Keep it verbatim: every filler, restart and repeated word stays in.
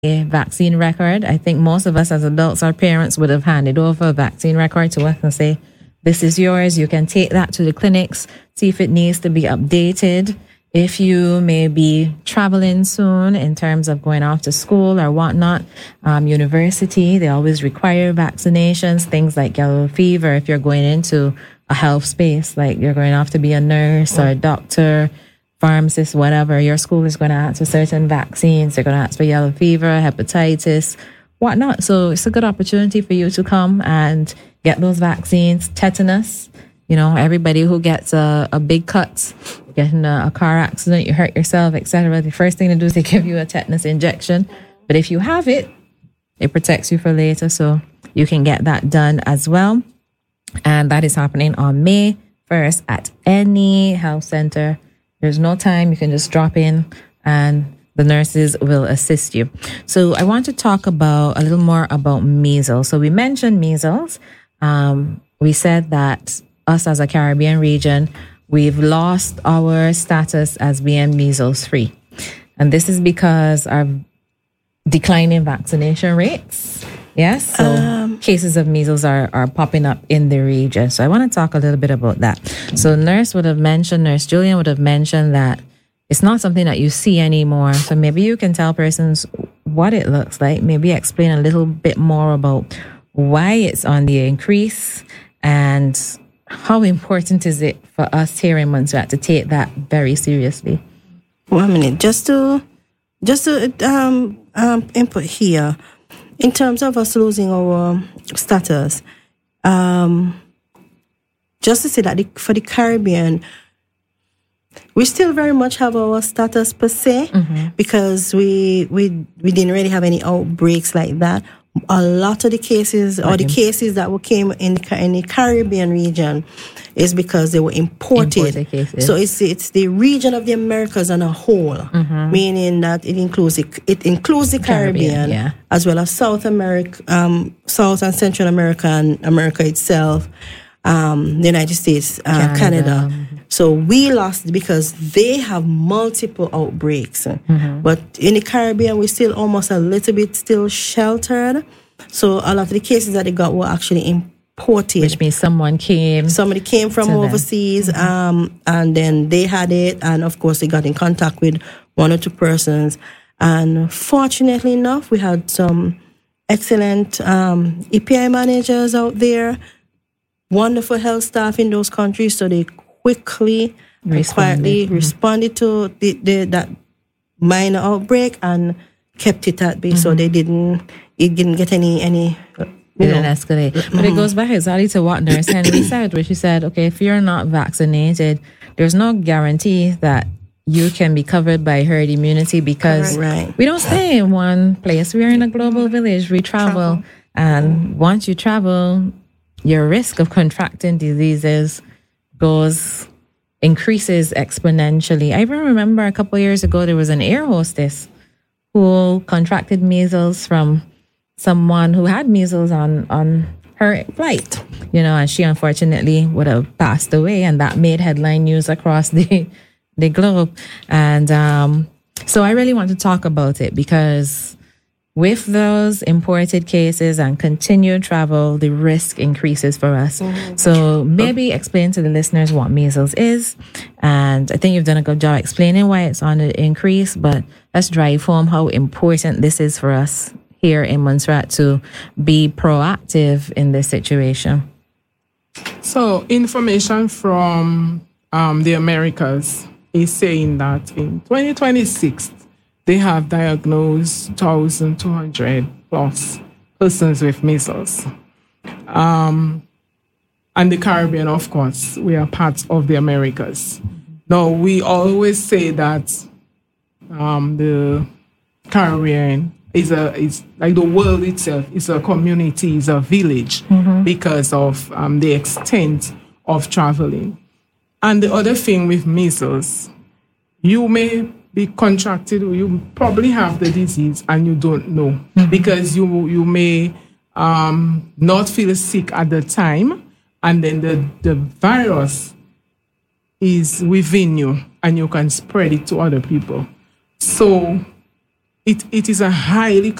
a vaccine record. I think most of us as adults, our parents would have handed over a vaccine record to us and say, this is yours. You can take that to the clinics, see if it needs to be updated. If you may be traveling soon in terms of going off to school or whatnot, um, university, they always require vaccinations, things like yellow fever. If you're going into a health space, like you're going off to be a nurse or a doctor, pharmacist, whatever, your school is going to ask for certain vaccines. They're going to ask for yellow fever, hepatitis, whatnot. So it's a good opportunity for you to come and get those vaccines. Tetanus, you know, everybody who gets a, a big cut, getting a, a car accident, you hurt yourself, et cetera. The first thing to do is they give you a tetanus injection. But if you have it, it protects you for later. So you can get that done as well. And that is happening on May first at any health center. There's no time. You can just drop in and the nurses will assist you. So I want to talk about a little more about measles. So we mentioned measles. Um, we said that us as a Caribbean region, we've lost our status as being measles free. And this is because our declining vaccination rates. Yes. So um, cases of measles are, are popping up in the region. So I want to talk a little bit about that. So nurse would have mentioned, Nurse Julian would have mentioned that it's not something that you see anymore. So maybe you can tell persons what it looks like. Maybe explain a little bit more about why it's on the increase and how important is it for us here in Montserrat to take that very seriously. One minute, just to just to um, um, input here. In terms of us losing our status, um, just to say that the, for the Caribbean, we still very much have our status per se, mm-hmm. because we we we didn't really have any outbreaks like that. A lot of the cases, or the cases that were came in the, in the Caribbean region, is because they were imported. imported so it's it's the region of the Americas on a whole, mm-hmm. meaning that it includes it, it includes the Caribbean, Caribbean yeah. as well as South America, um, South and Central America, and America itself, um, the United States, uh, Canada. Canada. So we lost because they have multiple outbreaks. Mm-hmm. But in the Caribbean, we're still almost a little bit still sheltered. So a lot of the cases that they got were actually imported. Which means someone came. Somebody came from overseas, mm-hmm. um, and then they had it. And of course, they got in contact with one or two persons. And fortunately enough, we had some excellent um, E P I managers out there, wonderful health staff in those countries. So they quickly and quietly mm-hmm. responded to the, the, that minor outbreak and kept it at bay. Mm-hmm. So they didn't, it didn't get any, any it didn't escalate. Mm-hmm. But it goes back exactly to what Nurse Henry said, where she said, okay, if you're not vaccinated, there's no guarantee that you can be covered by herd immunity because right. we don't stay in one place. We're in a global village. We travel. travel. And once you travel, your risk of contracting diseases goes increases exponentially. I even remember a couple of years ago there was an air hostess who contracted measles from someone who had measles on on her flight, you know, and she unfortunately would have passed away, and that made headline news across the the globe. And um, so I really want to talk about it because with those imported cases and continued travel, the risk increases for us. Mm-hmm. So maybe explain to the listeners what measles is. And I think you've done a good job explaining why it's on the increase, but let's drive home how important this is for us here in Montserrat to be proactive in this situation. So information from um, the Americas is saying that in twenty twenty-six, they have diagnosed one thousand two hundred plus persons with measles. Um, and the Caribbean, of course, we are part of the Americas. Now, we always say that um, the Caribbean is a is like the world itself is a community, is a village, mm-hmm. because of um, the extent of traveling. And the other thing with measles, you may be contracted, or you probably have the disease and you don't know, mm-hmm. because you you may um, not feel sick at the time, and then the, the virus is within you and you can spread it to other people. So it, it is a highly